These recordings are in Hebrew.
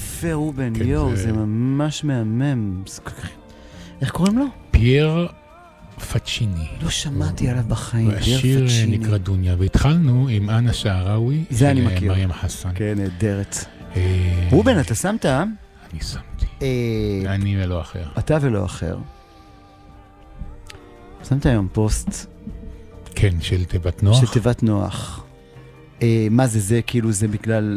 יפה, רובן, יואו, זה ממש מהמם. איך קוראים לו? פייר פצ'יני. לא שמעתי עליו בחיים. השיר נקרא דוניה, והתחלנו עם אנה שעראוי. זה אני מכיר. מרים חסן. כן, נהדרת. רובן, אתה שמת? אני שמתי. אני ולא אחר. אתה ולא אחר. שמת היום פוסט. כן, של תיבת נוח. של תיבת נוח. מה זה? זה כאילו זה בגלל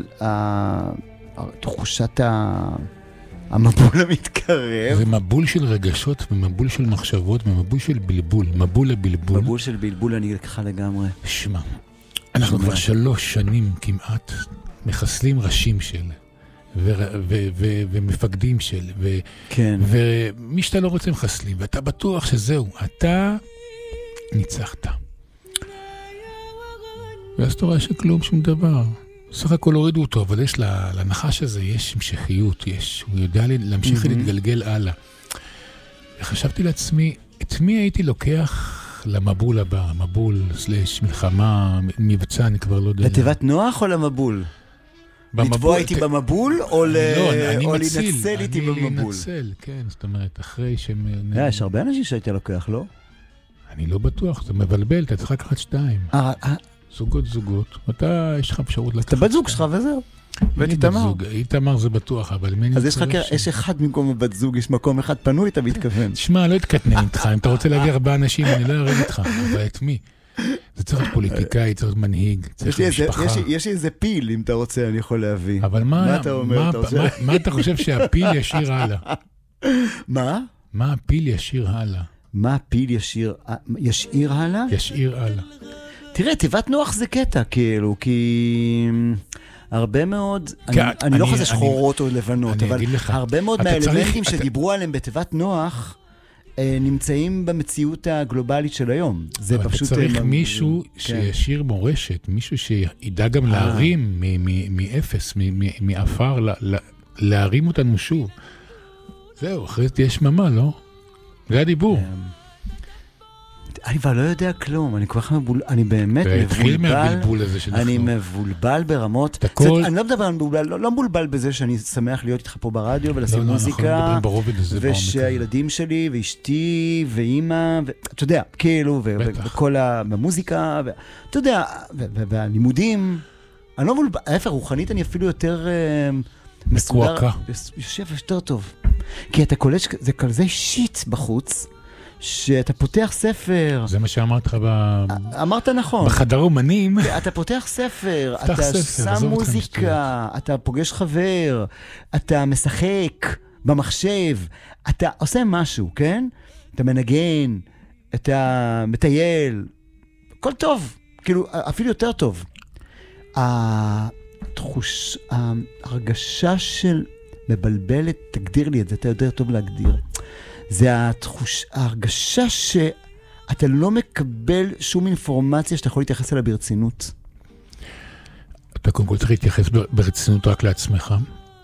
תחושת המבול המתקרב. זה מבול של רגשות ומבול של מחשבות ומבול של בלבול. מבול לבלבול. מבול של בלבול אני לקחה לגמרי. שמע, אנחנו כבר 3 שנים כמעט מחסלים ראשים של ומפקדים של ומי שאתה לא רוצה מחסלים ואתה בטוח שזהו, אתה ניצחת. ואז אתה רואה שכלום, שום דבר. סך הכל הורידו אותו, אבל יש לנחש הזה, יש המשכיות, הוא יודע להמשיך להתגלגל הלאה. וחשבתי לעצמי, את מי הייתי לוקח למבול הבא, מבול סלש מלחמה, מבצע, אני כבר לא יודע. לתיבת נוח או למבול? לתבוע איתי במבול או לנצל איתי במבול? אני לנצל, כן, זאת אומרת, אחרי שהם... יש הרבה אנשים שהייתי לוקח, לא? אני לא בטוח, זה מבלבל, אתה צריך לקחת 2. זוגות. אתה, יש לך אפשרות לקחת. אתה בת זוג שלך וזהו. ותתאמר. איתמר זה בטוח, אבל מי אז יש אחד במקום בבת זוג, יש מקום אחד פנוי, אתה מתכוון. תשמע, לא התקטנן איתך, אם אתה רוצה להביא 4 אנשים, אני לא אראה איתך, אבל את מי? זה צריך להיות פוליטיקאי, צריך להיות מנהיג, צריך להיות משפחה. יש לי איזה פיל, אם אתה רוצה, אני יכול להביא. אבל מה אתה חושב שהפיל ישיר הלאה? מה? מה הפיל ישיר הלאה? מה הפיל ישיר הלאה? ישיר הלאה. תראה, תיבת נוח זה קטע, כאילו, כי הרבה מאוד, אני לא חושב שחורות או לבנות, אבל הרבה מאוד מהאלמנטים שדיברו עליהם בתיבת נוח, נמצאים במציאות הגלובלית של היום. זה פשוט... אתה צריך מישהו שישיר מורשת, מישהו שידע גם להרים מאפס, מאפר, להרים אותנו שוב. זהו, אחרי זה יש ממה, לא? זה הדיבור. אני כבר לא יודע כלום, אני כל כך אני באמת מבולבל, אני מבולבל ברמות, אני לא מדבר על מבולבל, לא מבולבל בזה שאני שמח להיות איתך פה ברדיו ולשים מוזיקה, ושהילדים שלי ואשתי ואימא, אתה יודע, כאילו, וכל המוזיקה, אתה יודע, והלימודים, אני לא מבולבל, ההפך, רוחנית אני אפילו יותר מסודר, יושב יותר טוב, כי אתה קולט, זה כזה שיט בחוץ, שאתה פותח ספר. זה מה שאמרת לך אמרת נכון. בחדר אומנים. אתה פותח ספר, אתה שם מוזיקה, אתה פוגש חבר, אתה משחק במחשב, אתה עושה משהו, כן? אתה מנגן, אתה מטייל, הכל טוב, כאילו אפילו יותר טוב. ההרגשה של מבלבלת, תגדיר לי את זה, אתה יותר טוב להגדיר. זה ההרגשה שאתה לא מקבל שום אינפורמציה שאתה יכול להתייחס אליה ברצינות. אתה קודם כל צריך להתייחס ברצינות רק לעצמך.